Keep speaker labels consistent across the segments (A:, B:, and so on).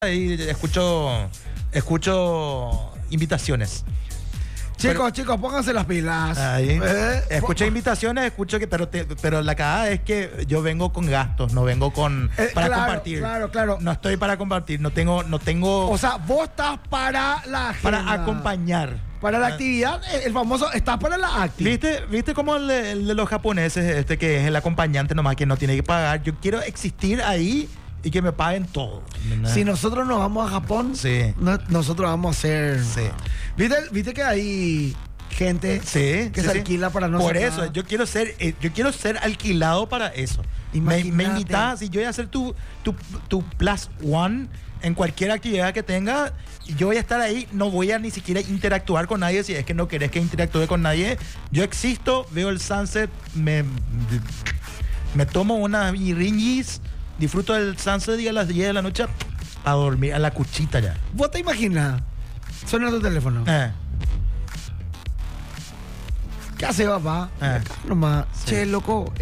A: y escucho invitaciones.
B: Chicos, pónganse las pilas.
A: Escucho invitaciones, escucho que, pero la cagada es que yo vengo con gastos, no vengo para compartir.
B: Claro.
A: No estoy para compartir, no tengo.
B: O sea, vos estás para la agenda.
A: Para acompañar.
B: Para la actividad, el famoso, estás para la actividad.
A: ¿Viste como el de los japoneses, que es el acompañante nomás que no tiene que pagar? Yo quiero existir ahí y que me paguen todo.
B: Si nosotros nos vamos a Japón,
A: sí,
B: nosotros vamos a hacer.
A: Sí.
B: ¿Viste que hay gente que se alquila para no
A: Por
B: hacer
A: eso,
B: nada?
A: yo quiero ser alquilado para eso. Me invitás, si yo voy a hacer tu plus one en cualquier actividad que tenga, yo voy a estar ahí, no voy a ni siquiera interactuar con nadie. Si es que no querés que interactúe con nadie, yo existo, veo el sunset, me tomo unas birringis, disfruto del sunset y a las 10 de la noche a dormir, a la cuchita ya.
B: ¿Vos te imaginas? Suena tu teléfono. ¿Qué hace, papá? Acá nomás.
A: Sí.
B: Che, loco,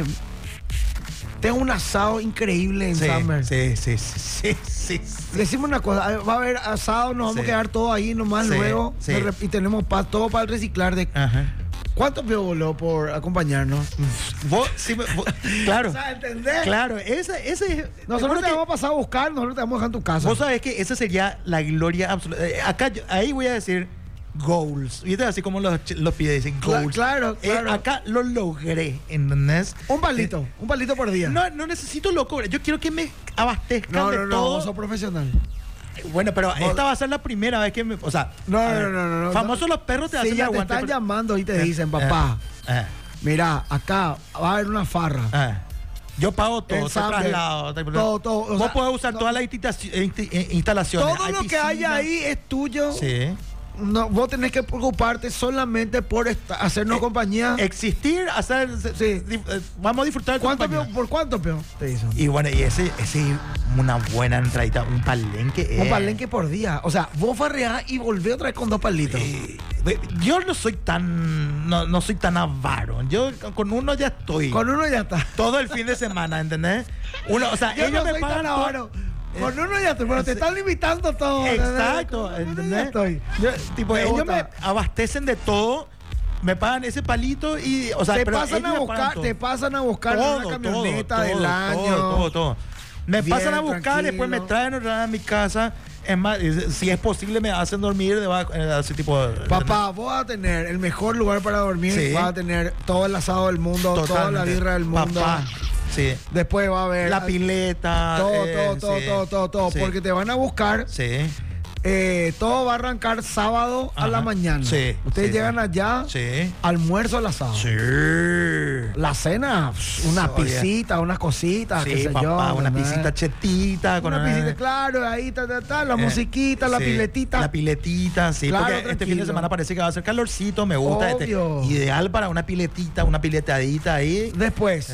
B: tengo un asado increíble en Summer.
A: Sí.
B: Decimos una cosa, va a haber asado, nos vamos a quedar todos ahí nomás luego. Y tenemos todo para el reciclar de...
A: Ajá.
B: ¿Cuánto pio voló por acompañarnos?
A: Claro.
B: O sea, ¿entendés?
A: Claro, ese
B: nosotros te vamos a pasar a buscar, nosotros te vamos a dejar en tu casa.
A: Vos sabés que esa sería la gloria absoluta. Ahí voy a decir goals. ¿Viste? Así como los pibes dicen goals.
B: Claro.
A: Acá lo logré, ¿entendés?
B: Un palito por día.
A: No necesito loco. Yo quiero que me abastezcan de todo.
B: No, vos sos profesional.
A: Bueno, pero esta va a ser la primera vez que me... O sea...
B: No.
A: Famosos los perros te hacen
B: ya
A: aguante.
B: te están llamando y te dicen, papá, mira, acá va a haber una farra.
A: Yo pago todo, te traslado.
B: Todo.
A: Vos podés usar todas las instalaciones.
B: Todo lo que haya ahí es tuyo.
A: Sí.
B: No, vos tenés que preocuparte solamente por hacernos compañía.
A: Existir, hacer...
B: Sí.
A: Vamos a disfrutar de compañía.
B: ¿Por cuánto, peón? Te dicen.
A: Y bueno, y ese una buena entradita, un palenque.
B: Un palenque por día. O sea, vos farreás y volvés otra vez con 2 palitos.
A: Yo no soy tan avaro. Yo con uno ya estoy.
B: Con uno ya está.
A: Todo el fin de semana, ¿entendés? O sea,
B: yo
A: ellos
B: no
A: me
B: soy
A: pagan
B: tan avaro. Con uno ya estoy, pero te están limitando todo.
A: Exacto, ¿entendés? Ellos me abastecen de todo, me pagan ese palito y, o sea,
B: te pasan a buscar
A: todo,
B: en una camioneta
A: todo,
B: del año.
A: Todo. Me
B: Bien,
A: pasan a buscar,
B: tranquilo.
A: después me traen otra vez a mi casa. Es más, si es posible, me hacen dormir debajo, así tipo.
B: Papá, vos vas a tener el mejor lugar para dormir.
A: Sí.
B: Vas a tener todo el asado del mundo, toda la birra del mundo.
A: Papá. Sí.
B: Después va a haber
A: la pileta.
B: Todo.
A: Sí.
B: Porque te van a buscar.
A: Sí.
B: Todo va a arrancar sábado a la mañana.
A: Sí.
B: Ustedes llegan allá.
A: Sí.
B: Almuerzo al asado.
A: Sí.
B: La cena, una pisita, unas cositas,
A: sí,
B: qué sé
A: papá,
B: yo.
A: Una pisita chetita.
B: Una pisita, claro, ahí, la musiquita, la piletita.
A: La piletita, sí,
B: claro,
A: porque
B: tranquilo.
A: este fin de semana parece que va a ser calorcito, me gusta. Ideal para una piletita, una piletadita ahí.
B: Después,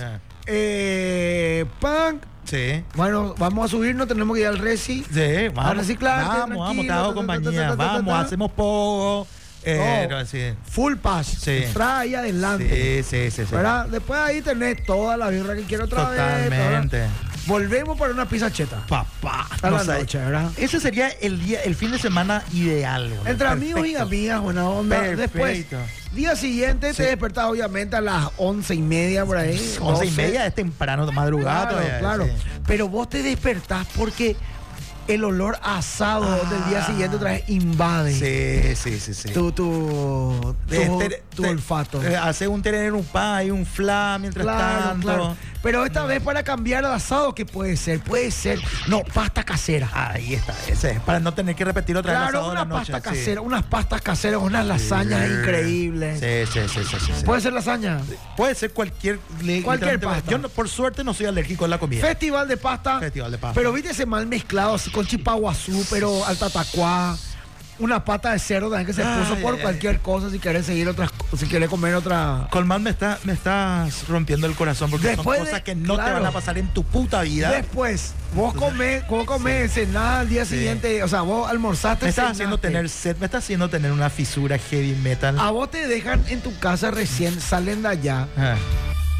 B: punk.
A: Sí.
B: Bueno, vamos a subirnos, tenemos que ir al Reci.
A: Sí, vamos.
B: A reciclar.
A: Vamos, te hago compañía. Vamos, hacemos poco.
B: Full pass.
A: Sí.
B: Trae ahí adelante.
A: Sí.
B: ¿Verdad? Después ahí tenés toda la birra que quiero otra vez.
A: Totalmente.
B: Volvemos para una pizza cheta.
A: Papá.
B: A la noche, ¿verdad?
A: Ese sería el fin de semana ideal. ¿verdad?
B: Entre amigos y amigas, buena onda.
A: Perfecto.
B: Después, día siguiente te despertás obviamente a las 11:30 por ahí.
A: 11:30 es temprano, de madrugada.
B: Claro. Pero vos te despertás porque el olor asado del día siguiente otra vez invade.
A: Sí.
B: Tu olfato.
A: Hace un tener un pan y un fla mientras tanto.
B: Claro. Pero esta vez para cambiar el asado, ¿qué puede ser? No, pasta casera.
A: Ahí está, ese es, para no tener que repetir otra vez el asado de la noche.
B: Unas pastas caseras, unas lasañas increíbles.
A: Sí.
B: ¿Puede ser lasaña?
A: Puede ser cualquier
B: pasta.
A: Yo por suerte no soy alérgico a la comida.
B: Festival de pasta. Pero viste ese mal mezclado así con chipaguazú, pero al tatacuá. Una pata de cerdo también que se puso por cualquier cosa si querés si querés comer otra.
A: Colmán, me estás rompiendo el corazón porque
B: después
A: son cosas que no te van a pasar en tu puta vida.
B: Después, vos comés cenada al día siguiente, o sea, vos almorzaste.
A: Me estás haciendo tener sed, me estás haciendo tener una fisura heavy metal.
B: A vos te dejan en tu casa recién, salen de allá.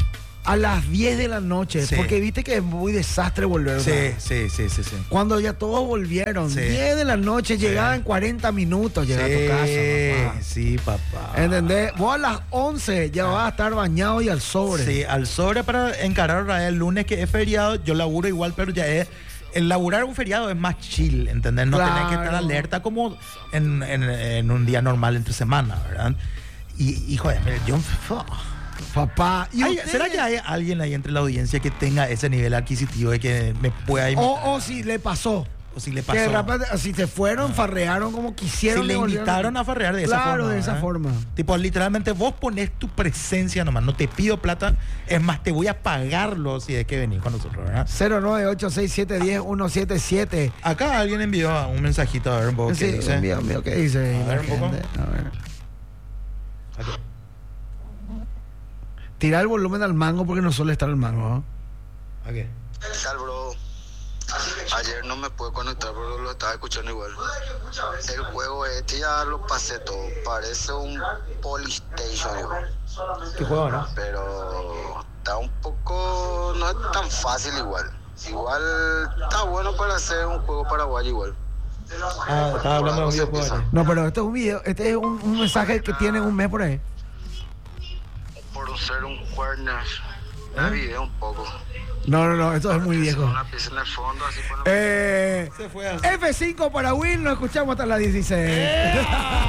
B: a las 10 de la noche, porque viste que es muy desastre volver.
A: Sí.
B: Cuando ya todos volvieron, 10 de la noche, llegaba en 40 minutos, llegaba a tu casa, papá.
A: Sí, papá.
B: ¿Entendés? Vos a las 11 ya vas a estar bañado y al sobre.
A: Sí, al sobre para encarar el lunes que es feriado. Yo laburo igual, pero ya es... El laburar un feriado es más chill, ¿entendés? No tenés que estar alerta como en un día normal entre semana, ¿verdad? Y joder, yo...
B: Papá,
A: ¿será que hay alguien ahí entre la audiencia que tenga ese nivel adquisitivo de que me pueda invitar?
B: O si le pasó.
A: O si le pasó.
B: Que de repente, si se fueron, farrearon como quisieron.
A: Si le invitaron a farrear de esa forma.
B: Claro, de esa forma.
A: Tipo, literalmente vos pones tu presencia nomás. No te pido plata. Es más, te voy a pagarlo si es que venís con nosotros, ¿verdad?
B: 09867101777.
A: Acá alguien envió un mensajito, a ver un poco qué dice.
B: Mío, ¿qué dice?
A: A ver un poco.
B: A ver. Okay. Tira el volumen al mango porque no suele estar el mango, ¿no?
A: ¿Qué
C: tal, bro? Ayer no me pude conectar, pero lo estaba escuchando igual. El juego este ya lo pasé todo. Parece un Polystation, igual.
A: ¿Qué juego, no?
C: Pero está un poco... No es tan fácil igual. Igual está bueno para hacer un juego paraguayo igual.
A: Estaba hablando de un videojuego.
B: No, pero este es un video. Este es un mensaje que tiene un mes por ahí.
C: Por ser un cuerner. Me olvidé un poco.
B: No, esto es muy viejo.
C: Una pieza en el fondo, así
B: Se fue así. F5 para Will, nos escuchamos hasta las 16.